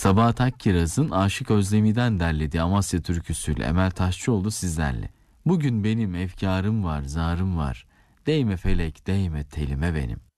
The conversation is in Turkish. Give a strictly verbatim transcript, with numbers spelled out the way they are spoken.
Sabahat Akkiraz'ın Aşık Özlemi'den derlediği Amasya türküsüyle Emel Taşçıoğlu sizlerle. Bugün benim efkarım var, zarım var. Değme felek, değme telime benim.